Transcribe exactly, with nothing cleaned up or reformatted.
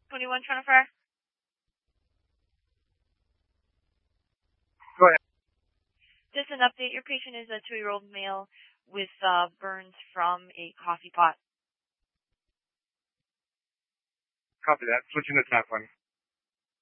twenty-one twenty-four. Go ahead. Just an update. Your patient is a two-year-old male with uh, burns from a coffee pot. Copy that. Switching to tap one.